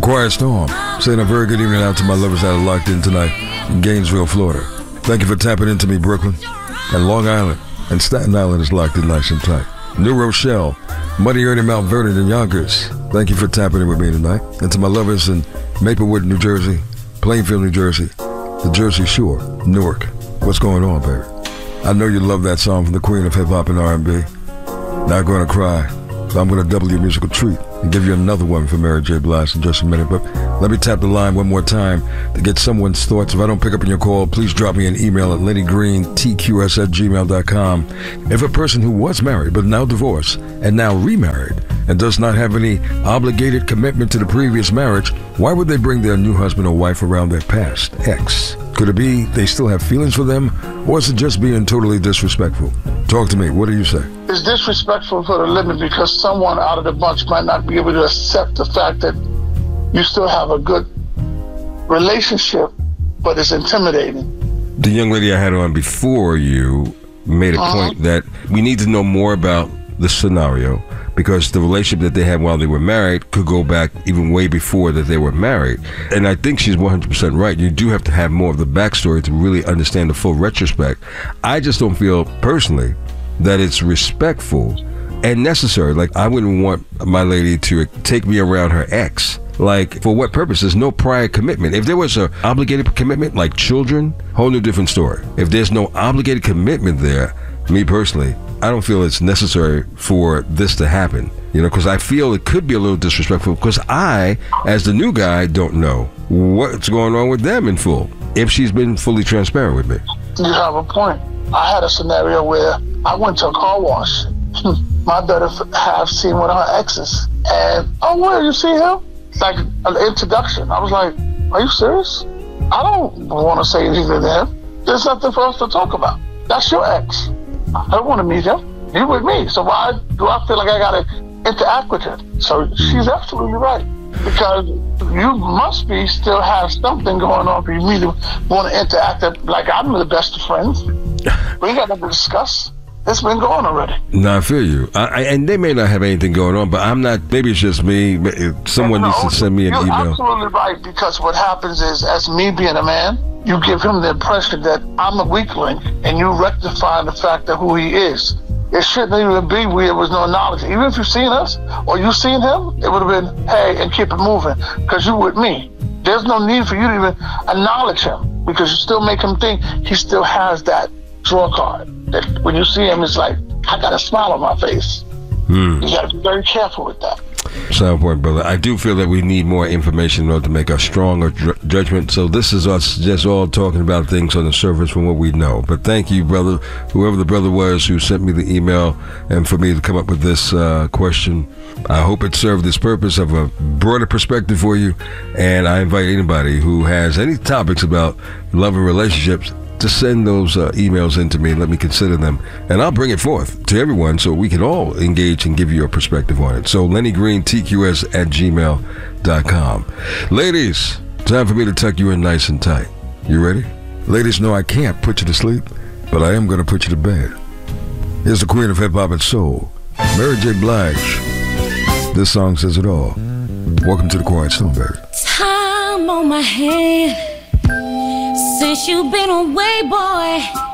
Quiet Storm, saying a very good evening out to my lovers that are locked in tonight in Gainesville, Florida. Thank you for tapping into me, Brooklyn. And Long Island and Staten Island is locked in nice and tight. New Rochelle, Muddy Ernie, Mount Vernon, and Yonkers. Thank you for tapping in with me tonight. And to my lovers in Maplewood, New Jersey, Plainfield, New Jersey, the Jersey Shore, Newark. What's going on, baby? I know you love that song from the queen of hip-hop and R&B. Not Gonna Cry. So I'm going to double your musical treat and give you another one for Mary J. Blige in just a minute. But let me tap the line one more time to get someone's thoughts. If I don't pick up on your call, please drop me an email at LennyGreenTQS@gmail.com. If a person who was married but now divorced and now remarried and does not have any obligated commitment to the previous marriage, why would they bring their new husband or wife around their past ex? Could it be they still have feelings for them, or is it just being totally disrespectful? Talk to me. What do you say? It's disrespectful for the limit because someone out of the bunch might not be able to accept the fact that you still have a good relationship, but it's intimidating. The young lady I had on before you made a point that we need to know more about the scenario, because the relationship that they had while they were married could go back even way before that they were married. And I think she's 100% right. You do have to have more of the backstory to really understand the full retrospect. I just don't feel personally that it's respectful and necessary. Like, I wouldn't want my lady to take me around her ex. Like, for what purpose? There's no prior commitment. If there was an obligated commitment, like children, whole new different story. If there's no obligated commitment there, me personally, I don't feel it's necessary for this to happen, you know, because I feel it could be a little disrespectful because I, as the new guy, don't know what's going on with them in full, if she's been fully transparent with me. You have a point. I had a scenario where I went to a car wash. My better half seen one of her exes. And, oh, where, you see him? Like an introduction. I was like, are you serious? I don't want to say anything to him. There's nothing for us to talk about. That's your ex. I don't want to meet him. You with me. So why do I feel like I got to interact with him? So she's absolutely right. Because you must be still have something going on for you to want to interact. Like, I'm the best of friends. We got nothing to discuss. It's been going already. No, I feel you. And they may not have anything going on, but I'm not, maybe it's just me. Someone needs to send me an email. You're absolutely right, because what happens is, as me being a man, you give him the impression that I'm a weak link, and you rectify the fact of who he is. It shouldn't even be where there was no knowledge. Even if you've seen us, or you've seen him, it would have been, hey, and keep it moving, because you with me. There's no need for you to even acknowledge him, because you still make him think he still has that draw card. That when you see him, it's like, I got a smile on my face. You got to be very careful with that. Sound point, brother. I do feel that we need more information in order to make a stronger judgment. So this is us just all talking about things on the surface from what we know. But thank you, brother, whoever the brother was who sent me the email and for me to come up with this question. I hope it served its purpose of a broader perspective for you. And I invite anybody who has any topics about love and relationships to send those emails in to me and let me consider them. And I'll bring it forth to everyone so we can all engage and give you a perspective on it. So LennyGreenTQS@gmail.com. Ladies, time for me to tuck you in nice and tight. You ready? Ladies, no, I can't put you to sleep, but I am going to put you to bed. Here's the queen of hip-hop and soul, Mary J. Blige. This song says it all. Welcome to the Quiet Storm, baby. Time on my hand. Since you've been away, boy,